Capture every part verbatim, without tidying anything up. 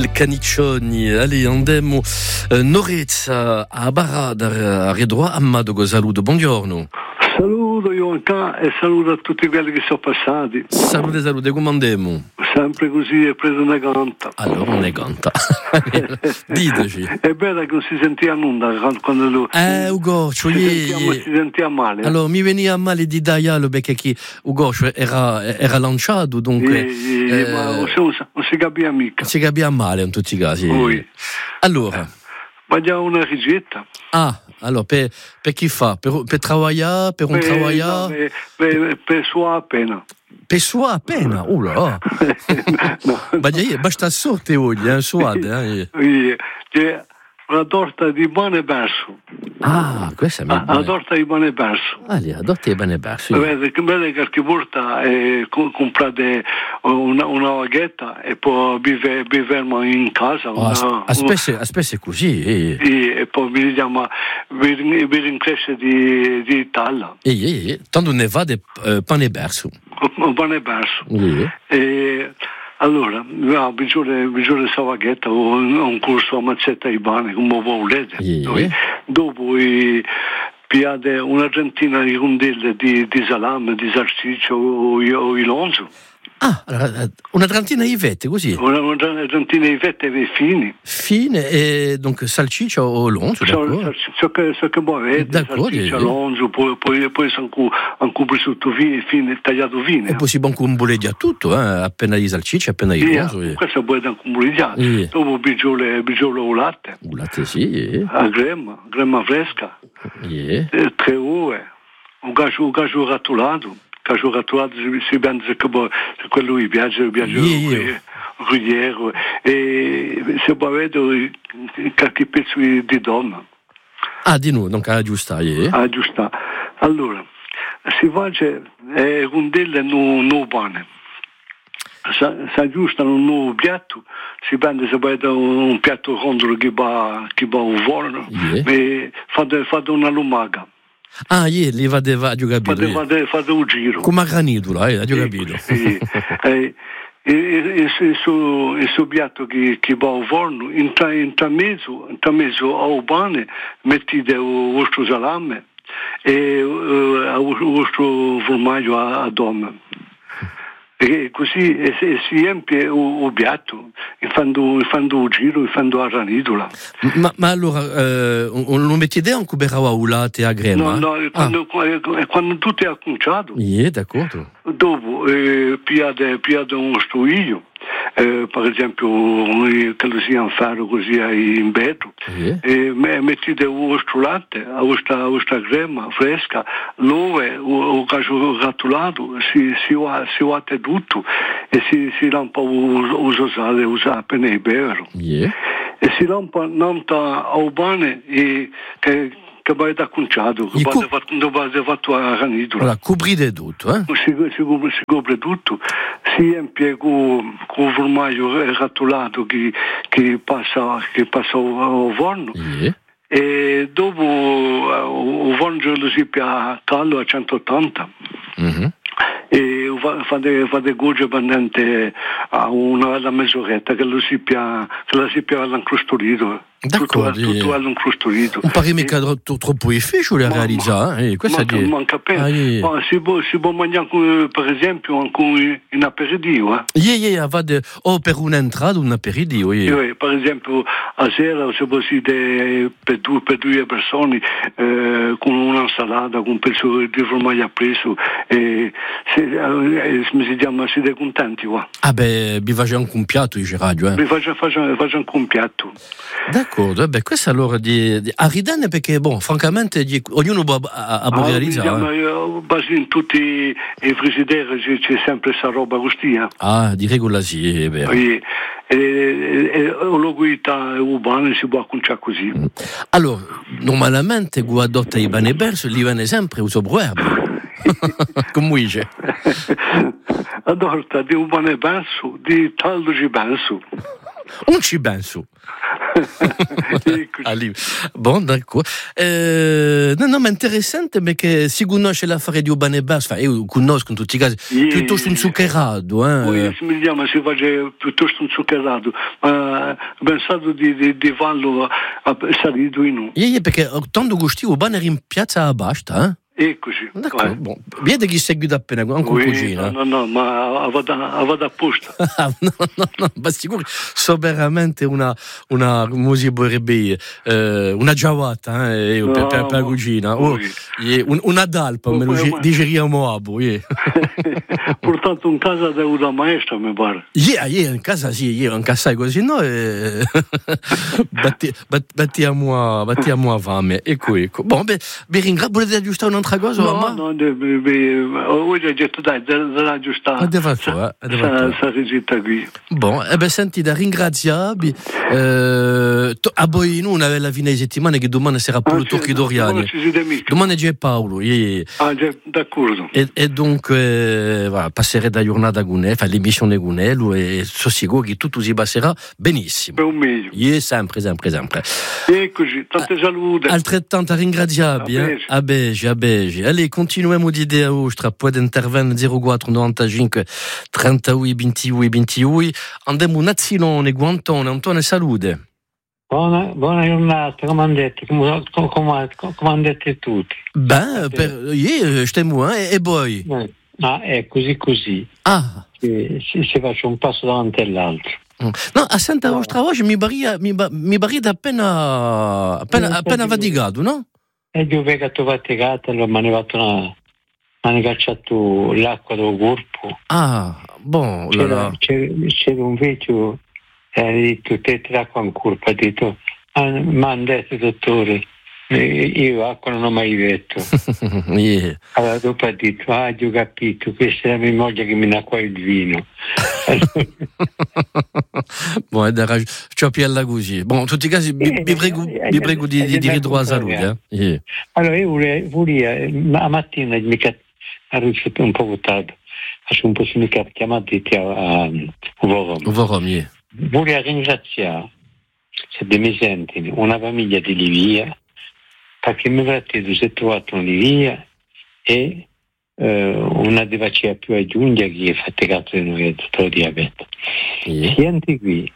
il Caniccioni. Allez, andiamo eh, Norezza a Barada a Redroa Ammado Gosaludo. Buongiorno. Saluto Ionca e saluto a tutti quelli che sono passati. Salute, salute, come andiamo? Sempre così, è preso una canta. Allora, non è canta. Diteci. È vero che non si sentiva nulla quando lui... Eh, Ugo, cioè... Si sentiva, si sentiva male. Eh? Allora, mi veniva male di Daialo perché chi, Ugo cioè, era, era lanciato, dunque... E, eh, ma non si, non si capiva mica. Non si capiva male in tutti i casi. Oui. Allora... Mangiamo una ricetta. Ah, allora, per, per chi fa? Per, per lavorare? Per un lavorare? No, per, per, per sua appena. Per sua appena? Uh là! No. Ma basta sorte oggi, eh, suade. Eh. C'è una torta di pane perso. Ah, questa è una torta di pane perso. Ah, lì, la torta di pane perso. Vede che bene che porta e comprate una, una vaghetta e poi vivermo in casa. Oh, una, a spesse, a spesse così. Eh. E, e poi mi chiama vi rincresce di, di Italia. E, e, e, tanto ne va di uh, pane perso. Pane perso. E. E, allora, no, bisogna, bisogna savaghetta o un corso a mazzetta di pane, come volete. Yeah. Dopo i, piate una trentina di rondelle di, di salame, di salsiccia o, o ilonzo. Ah, allora, una trentina di fette, così? Una, una trentina di fette fini. Fine, e donc salsiccia o lonzo, d'accordo? Ciò che, che vuoi, salsiccia, lonzo, poi, poi, poi un cubo sotto fine, tagliato fine. E poi si può incumbuleggiare tutto, eh? Appena di salsiccia, appena di yeah, lonzo. Questo puoi incumbuleggiare. Yeah. Dopo bigiole, bigiole o latte. O latte, sì. Yeah. A crema, crema fresca. Yeah. E, tre ore. Un gaggio, un gaggio rattolato. Caso ratturato si pensa che quello gli piace, piace yeah. Rugliero e se può vedere qualche pezzo di donna. Ah, di nuovo, non che aggiustare. Eh? Aggiustare. Allora, si fa eh, rondelle no, no pane. Si aggiustano un nuovo piatto, si prende se può un piatto rondolo che va, che va un forno, yeah. E fate, fate una lumaca. Ah, ieri lì vado a giocare. Fate, fate, fate un giro. Come a granitola, eh, ho capito. Sì, e il suo piatto che, che va al forno, in mezzo, in mezzo al pane, mettete il vostro salame e il vostro formaggio a donna. E così e, e si empie il piatto, fanno il giro, fanno la ranitola. Ma, ma allora, eh, non mettete un cuberao a ulate a crema? No, no, quando, ah. quando tutto è cominciato. Yeah, d'accordo. Dopo, eh, piate, piate uno stuiglio, eh, per esempio, che lo sia in ferro così in vetro, yeah. E mettete il vostro latte, la vostra, la vostra crema fresca, l'ove, il cacio rattolato, si, si, si batte tutto e si, si lampa il sale, usa appena il bevero. Yeah. E si lampa al pane e che che va da conciato, che cu- va da fatto a ranitola. Allora, coprite tutto, eh? Si, si, si copre tutto, si empie con il formaggio rattolato che, che passa che passa al forno. Yeah. E dopo il forno lo si pia caldo a centottanta. Mm-hmm. E fate, fate gocce pendente a una alla mezz'oretta che lo si pia che la si pia all'incrustorito. D'accordo, tutto, tutto all'incrustorito. Un pare mica troppo, troppo difficile da realizzare, eh? Questo manca, è manca appena. Ah, yeah. Ma si può, si può mangiare per esempio anche in aperitivo, eh? Yeah, yeah, vade, o per un'entrata un aperitivo, yeah. Yeah, per esempio a sera si può sedere per due, per due persone eh, con un'insalata, con un pezzo di formaggio preso e se, eh, si chiama siete contenti, va? Ah beh, vi faccio anche un piatto, dice Radio, eh? Vi faccio, faccio, faccio anche un piatto. D'accordo, eh beh, questo allora di, di a ridere perché, bon, francamente, di, ognuno può a, a ah, realizzare. Diciamo, io, in tutti i friggideri c'è sempre questa roba così. Eh? Ah, di regola sì, è vero. E, e, e, la guida urbana si può conciare così. Mm. Allora, normalmente, quando adotta i bane berso, li viene sempre un sobroerbo. Come dice? Adotta di un bane berso, di taldo ci penso. Non ci penso. Bon, d'accord. Eh, no, no, ma interessante perché si conosce l'affare di Urbane Basso, io conosco in tutti i casi, yeah, piuttosto un zuccherato. Eh. Oui, si mi chiama, si fa piuttosto un zuccherato, ma ho pensato di, di, di farlo a salito in un. Yeah, yeah, perché tanto gusti Urbane era in piazza a Basta, eh? Eccoci. D'accordo, eh. Bon. Vede chi segue da appena, anche oui, un cugino. No, no, no, ma vado apposta. no, no, no, ma sicuro, so veramente una, una, come si vorrebbe, eh, una giavata, eh, no, per, per, per la cugina. Oh, yeah, un, una dalpa, oh, me lo digeriamo a bo, yeah. Portato in casa da una maestra, mi pare. Yeah, yeah, in casa sì, yeah, in casa così, no? E... Batti, bat, battiamo, a, battiamo a fame, ecco, ecco. Bon, beh, vi ringrazio, volete aggiustare un'altra cosa? No, ma? no, oggi ho detto dai, deve aggiustare. Deve fare, questa risita qui. Bon, eh beh, senti, da ringraziarvi. Eh, to, a voi, noi una bella fine di settimana che domani sarà pure il Tocchi Doriani. Domani c'è Paolo, yeah. Ah, d'accordo. E, e dunque, voilà, passerei da giornata con lei, fa l'emissione con lei, e sono sicuro che tutto si passerà benissimo. Per un meglio. Yeah, sempre, sempre, sempre. Eccoci, tante salute. Altrettanto ringraziarvi. A Bege, a Bege. Allez, continuiamo di idea ostra, puede intervenire zero quattro novantacinque trentaotto ventidue ventidue. Andiamo un azzilone, Guantone, Antone, salute. Buona, buona giornata, come hanno detto, come, come, come hanno detto tutti. Beh, per, io stiamo, eh, e poi? Ah, è così così. Ah. Si, si, si faccia un passo davanti all'altro. No, a Santa no. Vostra voce mi baria, mi, mi baria appena, appena, appena faticato, no? E io vedo che ho faticato, allora mi hanno fatto una... hanno cacciato l'acqua dal corpo. Ah, buon. C'era, c'era, c'era un vecchio e ha detto te l'acqua in corpo, ha detto ah, mi hanno detto dottore io acqua non ho mai detto. Yeah. Allora dopo ha detto ah io ho capito, questa è la mia moglie che mi dà qua il vino. Bon, c'ho più alla così. Bon, in tutti i casi vi prego, vi prego di, di dire la salute. Eh? Yeah. Allora io volevo, volevo a mattina mica ero un po' tardi, faccio un po' su mica chiamato a Vorom. Vorom, yeah. Volevo ringraziare, se mi senti, una famiglia di Livia, perché mi fratello si è trovato in Livia e eh, una deve c'è più aggiungere che è faticato di noi è tutto il diabete. Yeah. Senti qui,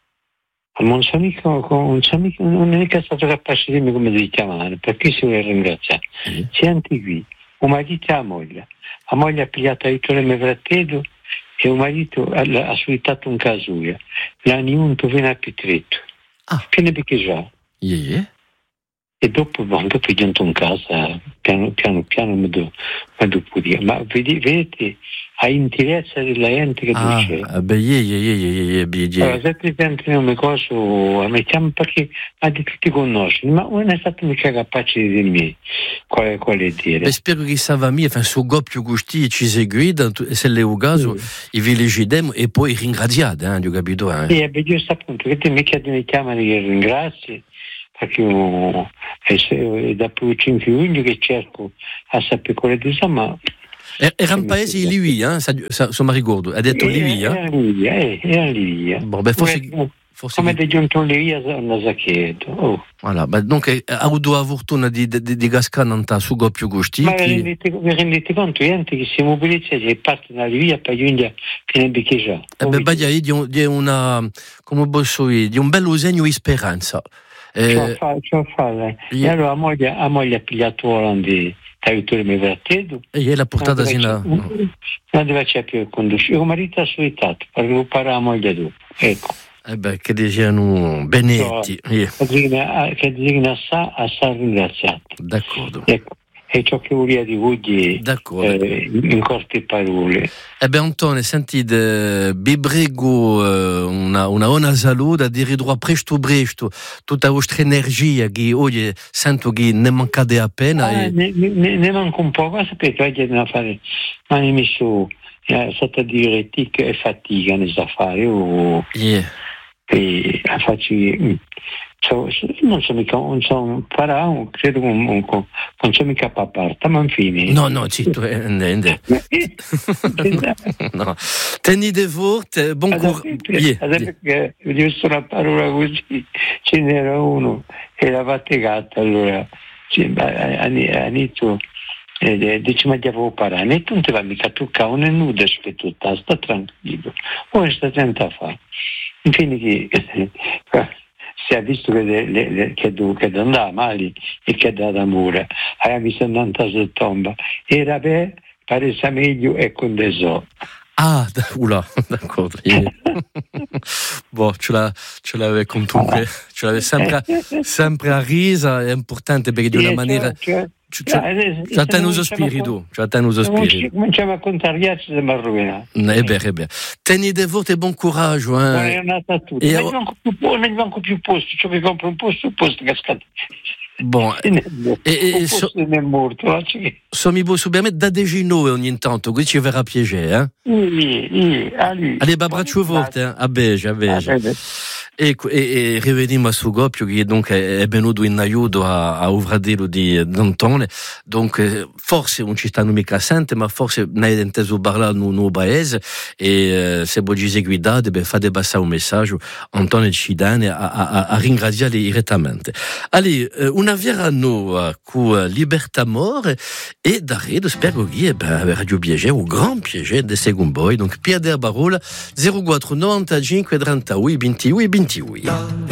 non so mica, non è mica stato capace di dirmi come devi chiamare, perché si vuole ringraziare. Yeah. Senti qui, un marito e la moglie, la moglie ha pigliato aiuto del mio fratello e un marito ha, ha suitato un casuia, l'hanno unto fino a Pitretto, ah. fino a Piccheggià. Yeah. E dopo, bon, dopo giunto in casa, piano piano, piano mi do, mi do dire, ma vedi, vedete, a interezza della gente che ah, dice. Ah, beh, yeah, yeah, yeah, yeah, yeah. Allora, se ti senti un cosa, mettiamo perché ma di tutti conosci, ma non è stato mica capace di dirmi quale, quale dire. Beh, spero che stava mia, enfin, su goppio gusti ci seguida, e se le ugaso, sì. I villegidem e poi ringraziate, eh, ho capito, eh. Sì, beh, giusto appunto, che ti mica mi chiamano che ringrazi. Perché io, è da più cinque anni che cerco a sapere quale di ma era un paese di Livia, eh? Se mi ricordo, ha detto Livia? Era Livia, eh, era Livia. Bon, beh, forse, forse come è giunto Livia, non so che oh. Voilà, beh, dunque, ha avuto la fortuna di, di, di Gascananta su Goppio Gusti. Ma vi rendete, vi rendete conto, gente che si mobilizza e parte da Livia per giungere fino a Biccheggià. Eh beh, beh, di una, come posso dire, di un bello segno di speranza. Eh, ciò fa, ciò fa, yeah. E allora la moglie, la moglie ha pigliato Orlandi territorio mio fratello e gliel'ha portata sino a non deve c'è più il conduscire il marito ha suitato per recuperare la moglie dopo, ecco. Eh beh, che dicevano Benetti, so, yeah. Che designa sa a sa ringraziato, d'accordo, ecco. E ciò che volevo di voi eh, in corte parole. Eh beh, Antone, sentite, vi prego eh, una, una buona salute, a dire droit presto presto tutta la vostra energia che oggi sento che ne mancate appena. Ah, e... ne, ne, ne manca un po', sapete, oggi dobbiamo fare un'emissione, è stata diuretica e fatica nei affari. Oh, yeah. E faccio non sono mica un sono parà, credo un, un, un, non c'è mica papà, ma infine. No, no, zitto, eh, nende. No. Teni de vort, buon coraggio. Perché ho visto una parola così, ce n'era uno, era fattigato, allora, inizio, dice, ma devo parare, e tu non ti va mica toccare, non è nuda, aspetta, sta tranquillo, poi sta attento a fare. Infine che si è visto che, le, le, che, che andava male e che da amore, aveva visto andare su tomba, era per pare meglio e condesò. Ah, oula, d'accordo. Bon, ce, la, ce l'avais compris, ce l'avais sempre, sempre a risa, è importante perché di una maniera... Tu attendi uso spirito, tu attendi uso spirito. Cominciamo a contrariarci, siamo arruinati. Eh beh, eh beh. Teni de voto e buon coraggio. Eh. Non è nata tutto. Non gli manco più posti, cioè che compro un posto, un posto cascato. Bon, e, e, so, è morto. Sono buoni su me da deginò ogni tanto, così ci verrà piegere, eh? Sì, sì, allez, babraccio forte, eh? A beige, a beige. E, e, e rivediamo a suo goppio che donc è venuto in aiuto a, a Uvradelo di Dantone, donc forse non ci stanno mica sente, ma forse non è inteso parlare nel nuovo paese e se vuoi guidare, beh, fate passare un messaggio Antonio Cidane a, a, a ringraziare direttamente. Allez, una vera nuova con Libertà More e da Redo spero che beh, Radio Piacere, un gran piacere de secondo voi, donc Pierre de Barola zero quattro novantacinque trentaotto ventotto ventotto.